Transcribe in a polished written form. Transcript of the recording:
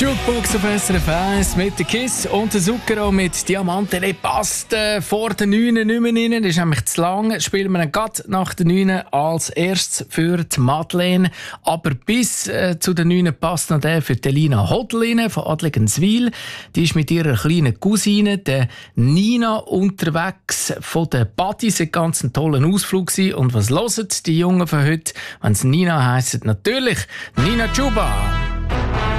Jukebox auf SRF 1 mit der Kiss und der Zucchero mit Diamanten. Der passt vor der 9 nicht mehr rein. Das ist nämlich zu lang. Spielen wir ihn gerade nach der 9 als erstes für die Madeleine. Aber bis zu der 9 passt noch der für die Elina Hodlin von Adligenswil. Die ist mit ihrer kleinen Cousine, der Nina, unterwegs von den Buddies. Ein ganz toller Ausflug gewesen. Und was hören die Jungen von heute, wenn es Nina heisst? Natürlich Nina Chuba.